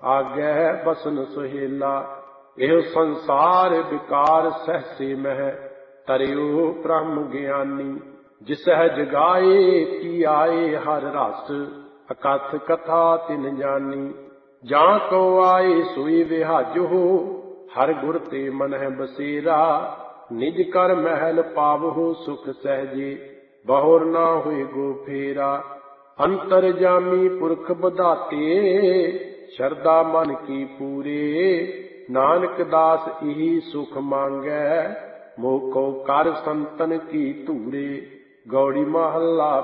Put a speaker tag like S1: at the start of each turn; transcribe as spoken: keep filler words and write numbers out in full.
S1: ਆਗੈ ਬਸਨ ਸੁਹੇਲਾ। ਇਹ ਸੰਸਾਰ ਵਿਕਾਰ ਸਹਸੇ ਮਹਿ, ਤਰਿਓ ਬ੍ਰਹਮ ਗਿਆਨੀ। ਜਿਸਹਿ ਜਗਾਏ ਕੀ ਆਏ ਹਰ ਰਸ, ਅਕਥ ਕਥਾ ਤਿਨ ਜਾਨੀ। ਜਾਂ ਕੋ ਆਏ ਸੋਈ ਵਿਹਾਜੋ, ਹਰ ਗੁਰ ਤੇ ਮਨਹਿ ਬਸੇਰਾ। ਨਿਜ ਕਰ ਮਹਿਲ ਪਾਵਹੁ ਸੁਖ ਸਹਿਜੇ, ਬਹੁਰ ਨਾ ਹੋਏ ਗੋ ਫੇਰਾ। ਅੰਤਰ ਜਾਮੀ ਪੁਰਖ ਬਧਾਤੇ, ਸ਼ਰਧਾ ਮਨ ਕੀ ਪੂਰੇ। ਨਾਨਕ ਦਾਸ ਇਹੀ ਸੁਖ ਮੰਗੈ, ਮੋਹ ਕੋ ਕਰ ਸੰਤਨ ਕੀ ਧੂਰੇ। ਗੌੜੀ ਮਹੱਲਾ